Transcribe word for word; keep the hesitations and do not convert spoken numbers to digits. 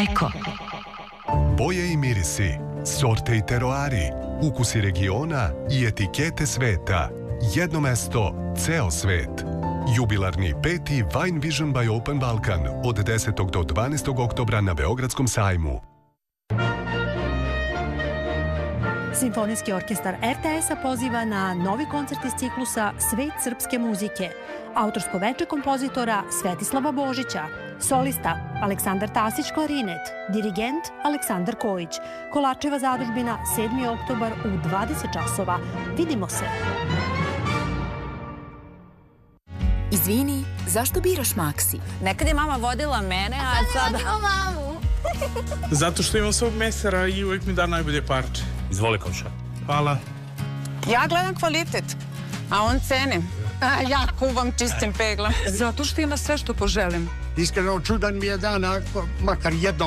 Eko. Boje i mirisi, sorte i teroari, ukusi regiona i etikete sveta. Jedno mesto, ceo svet. Jubilarni peti Wine Vision by Open Balkan od desetog do dvanaestog oktobra na Beogradskom sajmu. Simfonijski orkestar er te es-a poziva na novi koncert iz ciklusa Svet srpske muzike. Autorsko veče kompozitora Svetislava Božića. Solista Aleksandar Tasić klarinet. Dirigent Aleksandar Kojić. Kolačeva zadužbina sedmi oktobar u dvadeset časova. Vidimo se! Izvini, zašto biraš Maxi? Nekad je mama vodila mene, a sada... mamu. Zato što imam svog mesara i uvijek mi da najbolje parče. Izvoli, komša. Hvala. Ja gledam kvalitet, a on cene. A ja kuvam čistim peglom. Zato što ima sve što poželim. Iskreno, čudan mi je dan, makar jednom